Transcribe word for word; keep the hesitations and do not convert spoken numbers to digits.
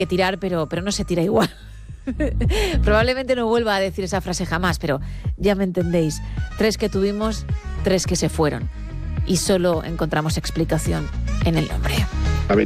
que tirar, pero, pero no se tira igual. Probablemente no vuelva a decir esa frase jamás, pero ya me entendéis. Tres que tuvimos, tres que se fueron. Y solo encontramos explicación en el nombre.